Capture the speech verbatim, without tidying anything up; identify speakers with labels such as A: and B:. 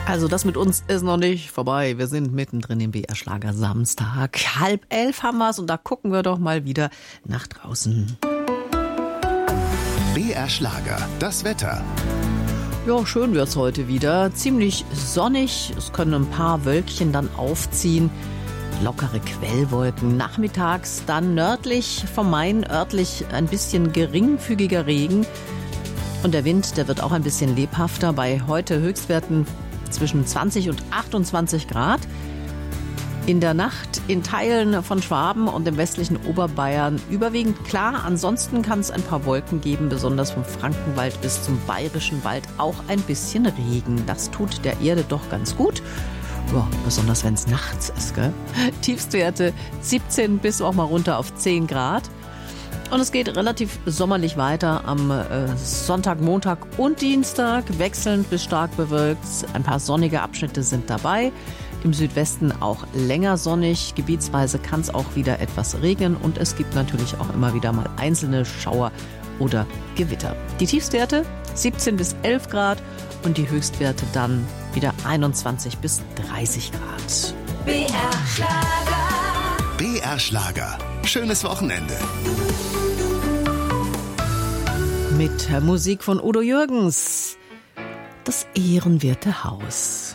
A: Also das mit uns ist noch nicht vorbei. Wir sind mittendrin im B R Schlager Samstag. Halb elf haben wir's und da gucken wir doch mal wieder nach draußen.
B: B R Schlager, das Wetter.
A: Ja, schön wird's heute wieder. Ziemlich sonnig. Es können ein paar Wölkchen dann aufziehen. Lockere Quellwolken. Nachmittags dann nördlich vom Main, örtlich ein bisschen geringfügiger Regen. Und der Wind, der wird auch ein bisschen lebhafter. Bei heute Höchstwerten zwischen zwanzig und achtundzwanzig Grad. In der Nacht in Teilen von Schwaben und dem westlichen Oberbayern überwiegend klar. Ansonsten kann es ein paar Wolken geben, besonders vom Frankenwald bis zum Bayerischen Wald auch ein bisschen Regen. Das tut der Erde doch ganz gut. Ja, besonders wenn es nachts ist, gell? Tiefstwerte siebzehn bis auch mal runter auf zehn Grad. Und es geht relativ sommerlich weiter am äh, Sonntag, Montag und Dienstag. Wechselnd bis stark bewölkt. Ein paar sonnige Abschnitte sind dabei. Im Südwesten auch länger sonnig. Gebietsweise kann es auch wieder etwas regnen. Und es gibt natürlich auch immer wieder mal einzelne Schauer oder Gewitter. Die Tiefstwerte siebzehn bis elf Grad und die Höchstwerte dann wieder einundzwanzig bis dreißig Grad.
B: B R Schlager. B R Schlager. Schönes Wochenende.
A: Mit Musik von Udo Jürgens. Das ehrenwerte Haus.